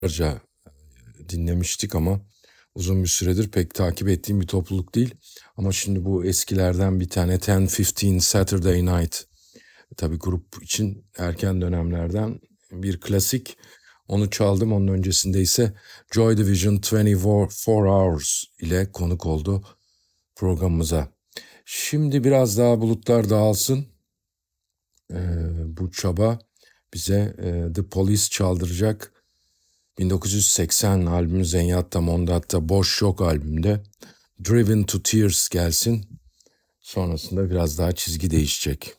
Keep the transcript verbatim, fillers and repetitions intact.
Yıllarca dinlemiştik ama uzun bir süredir pek takip ettiğim bir topluluk değil. Ama şimdi bu eskilerden bir tane on fifteen Saturday Night. Tabii grup için erken dönemlerden bir klasik. Onu çaldım. Onun öncesinde ise Joy Division yirmi dört Hours ile konuk oldu programımıza. Şimdi biraz daha bulutlar dağılsın. Ee, bu çaba bize e, The Police çaldıracak. bin dokuz yüz seksen albümü Zenyatta Mondatta Boş Yok albümde Driven to Tears gelsin. Sonrasında biraz daha çizgi değişecek.